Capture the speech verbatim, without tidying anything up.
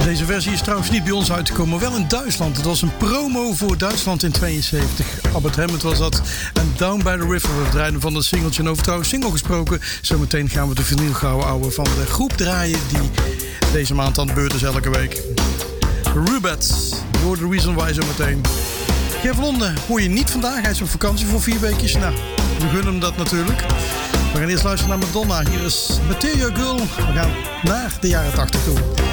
Deze versie is trouwens niet bij ons uitgekomen, maar wel in Duitsland. Het was een promo voor Duitsland in tweeënzeventig. Albert Hammond was dat. En Down by the River, het rijden van het singeltje. En over trouwens single gesproken. Zometeen gaan we de vinyl gauw ouwe van de groep draaien die deze maand aan de beurt is elke week. Rubets, door The Reason Why zometeen. Geef Londen hoor je niet vandaag. Hij is op vakantie voor vier weekjes. Nou, we gunnen hem dat natuurlijk. We gaan eerst luisteren naar Madonna. Hier is Material Girl. We gaan naar de jaren tachtig toe.